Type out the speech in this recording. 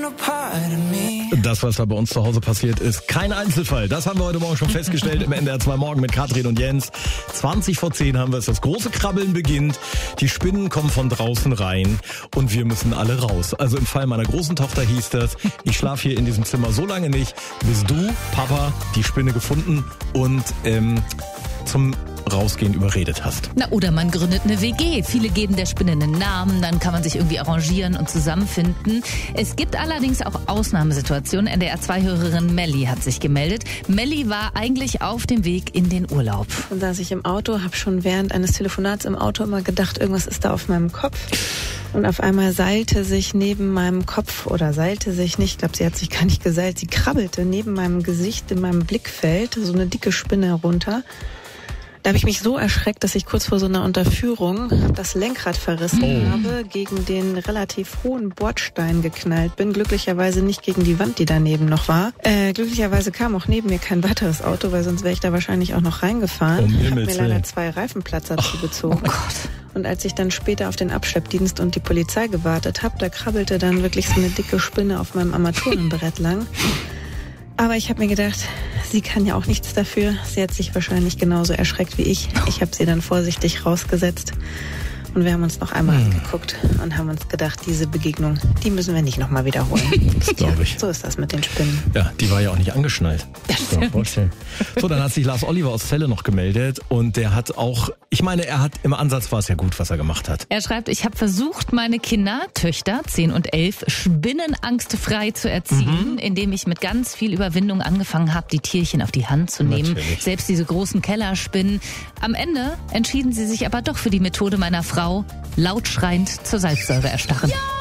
Das, was da bei uns zu Hause passiert ist, kein Einzelfall. Das haben wir heute Morgen schon festgestellt im NDR 2 Morgen mit Katrin und Jens. 20:10 haben wir es. Das große Krabbeln beginnt. Die Spinnen kommen von draußen rein und wir müssen alle raus. Also im Fall meiner großen Tochter hieß das, ich schlafe hier in diesem Zimmer so lange nicht, bis du, Papa, die Spinne gefunden und zum Rausgehen überredet hast. Na, oder man gründet eine WG. Viele geben der Spinne einen Namen, dann kann man sich irgendwie arrangieren und zusammenfinden. Es gibt allerdings auch Ausnahmesituationen. NDR 2-Hörerin Melli hat sich gemeldet. Melli war eigentlich auf dem Weg in den Urlaub. Dann saß ich im Auto, habe schon während eines Telefonats im Auto immer gedacht, irgendwas ist da auf meinem Kopf. Und auf einmal seilte sich neben meinem Kopf, oder seilte sich nicht, ich glaube, sie hat sich gar nicht geseilt, sie krabbelte neben meinem Gesicht, in meinem Blickfeld, so eine dicke Spinne runter. Da habe ich mich so erschreckt, dass ich kurz vor so einer Unterführung das Lenkrad verrissen habe, gegen den relativ hohen Bordstein geknallt bin. Glücklicherweise nicht gegen die Wand, die daneben noch war. Glücklicherweise kam auch neben mir kein weiteres Auto, weil sonst wäre ich da wahrscheinlich auch noch reingefahren. Ich habe mir leider 2 Reifenplatzer zugezogen. Oh Gott. Und als ich dann später auf den Abschleppdienst und die Polizei gewartet habe, da krabbelte dann wirklich so eine dicke Spinne auf meinem Armaturenbrett lang. Aber ich habe mir gedacht, sie kann ja auch nichts dafür. Sie hat sich wahrscheinlich genauso erschreckt wie ich. Ich habe sie dann vorsichtig rausgesetzt. Und wir haben uns noch einmal angeguckt und haben uns gedacht, diese Begegnung, die müssen wir nicht nochmal wiederholen. Das glaube ich. Ja, so ist das mit den Spinnen. Ja, die war ja auch nicht angeschnallt. So, dann hat sich Lars Oliver aus Celle noch gemeldet und der hat auch, ich meine, im Ansatz war es ja gut, was er gemacht hat. Er schreibt, ich habe versucht, meine Kinder, Töchter 10 und 11, spinnenangstfrei zu erziehen, indem ich mit ganz viel Überwindung angefangen habe, die Tierchen auf die Hand zu nehmen. Natürlich. Selbst diese großen Kellerspinnen. Am Ende entschieden sie sich aber doch für die Methode meiner Frau, laut schreiend zur Salzsäure erstarren. Ja!